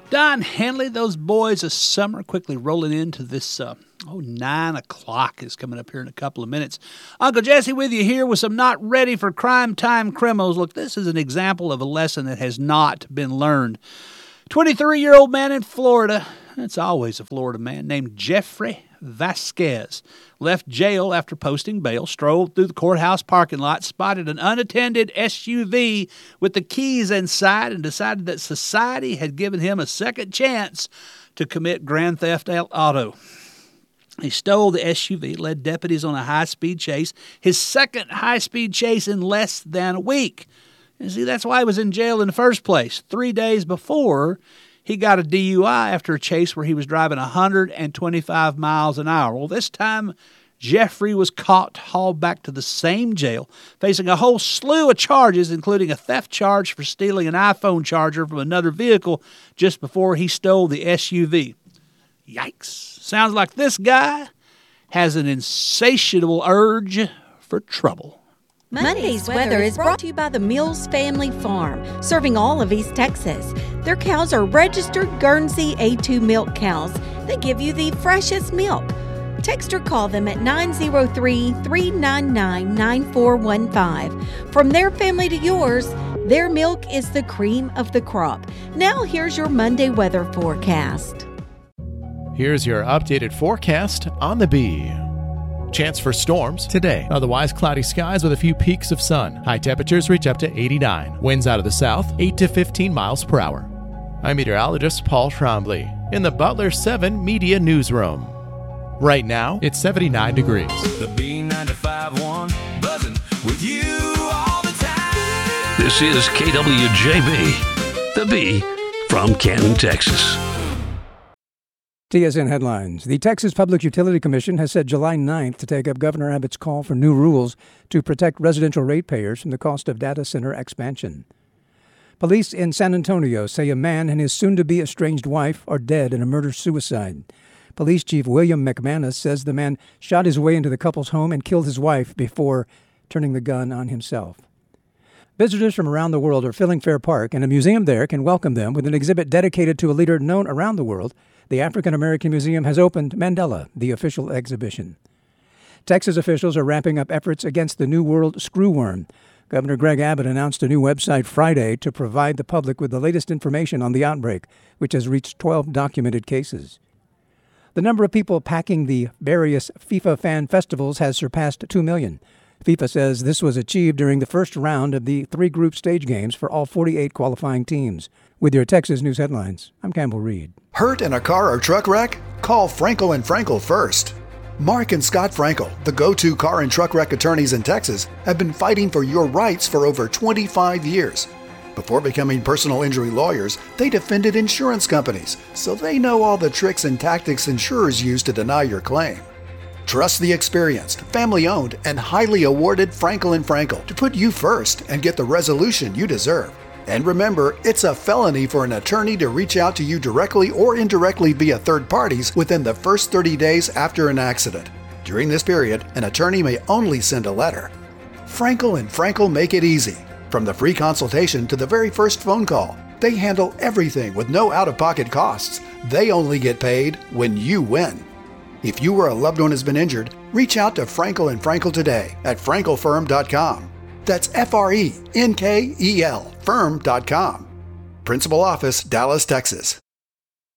Don Henley, those boys of summer, quickly rolling into this 9 o'clock is coming up here in a couple of minutes. Uncle Jesse with you here with some not ready for crime time criminals. Look, this is an example of a lesson that has not been learned. 23-year-old man in Florida, it's always a Florida man, named Jeffrey Vasquez, left jail after posting bail, strolled through the courthouse parking lot, spotted an unattended SUV with the keys inside, and decided that society had given him a second chance to commit grand theft auto. He stole the SUV, led deputies on a high-speed chase, his second high-speed chase in less than a week. And see, that's why he was in jail in the first place. 3 days before, he got a DUI after a chase where he was driving 125 miles an hour. Well, this time, Jeffrey was caught, hauled back to the same jail, facing a whole slew of charges, including a theft charge for stealing an iPhone charger from another vehicle just before he stole the SUV. Yikes. Sounds like this guy has an insatiable urge for trouble. Monday's weather is brought to you by the Mills Family Farm, serving all of East Texas. Their cows are registered Guernsey A2 milk cows. They give you the freshest milk. Text or call them at 903-399-9415. From their family to yours, their milk is the cream of the crop. Now here's your Monday weather forecast. Here's your updated forecast on the Bee. Chance for storms today. Otherwise, cloudy skies with a few peaks of sun. High temperatures reach up to 89. Winds out of the south, 8 to 15 miles per hour. I'm meteorologist Paul Trombley in the Butler 7 Media Newsroom. Right now, it's 79 degrees. The B95.1 buzzing with you all the time. This is KWJB, the Bee from Canton, Texas. TSN headlines. The Texas Public Utility Commission has set July 9th to take up Governor Abbott's call for new rules to protect residential ratepayers from the cost of data center expansion. Police in San Antonio say a man and his soon-to-be estranged wife are dead in a murder-suicide. Police Chief William McManus says the man shot his way into the couple's home and killed his wife before turning the gun on himself. Visitors from around the world are filling Fair Park, and a museum there can welcome them with an exhibit dedicated to a leader known around the world. The African American Museum has opened Mandela, the official exhibition. Texas officials are ramping up efforts against the New World screwworm. Governor Greg Abbott announced a new website Friday to provide the public with the latest information on the outbreak, which has reached 12 documented cases. The number of people packing the various FIFA fan festivals has surpassed 2 million. FIFA says this was achieved during the first round of the 3-group stage games for all 48 qualifying teams. With your Texas News headlines, I'm Campbell Reed. Hurt in a car or truck wreck? Call Frankel & Frankel first. Mark and Scott Frankel, the go-to car and truck wreck attorneys in Texas, have been fighting for your rights for over 25 years. Before becoming personal injury lawyers, they defended insurance companies, so they know all the tricks and tactics insurers use to deny your claim. Trust the experienced, family-owned, and highly awarded Frankel & Frankel to put you first and get the resolution you deserve. And remember, it's a felony for an attorney to reach out to you directly or indirectly via third parties within the first 30 days after an accident. During this period, an attorney may only send a letter. Frankel & Frankel make it easy. From the free consultation to the very first phone call, they handle everything with no out-of-pocket costs. They only get paid when you win. If you or a loved one has been injured, reach out to Frankel & Frankel today at frankelfirm.com. That's F-R-E-N-K-E-L, firm.com. Principal Office, Dallas, Texas.